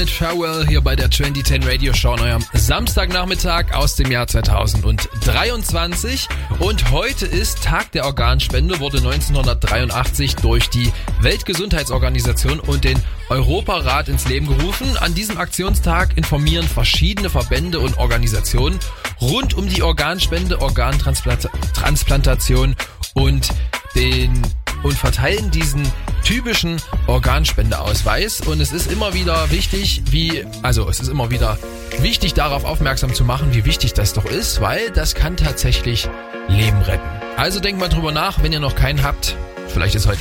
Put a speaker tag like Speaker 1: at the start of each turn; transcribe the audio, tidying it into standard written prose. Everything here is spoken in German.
Speaker 1: Farewell hier bei der 2010 Radio Show an eurem Samstagnachmittag aus dem Jahr 2023. Und heute ist Tag der Organspende, wurde 1983 durch die Weltgesundheitsorganisation und den Europarat ins Leben gerufen. An diesem Aktionstag informieren verschiedene Verbände und Organisationen rund um die Organspende, Organtransplantation und verteilen diesen typischen Organspendeausweis. Und es ist immer wieder wichtig, darauf aufmerksam zu machen, wie wichtig das doch ist, weil das kann tatsächlich Leben retten. Also denkt mal drüber nach, wenn ihr noch keinen habt. Vielleicht ist heute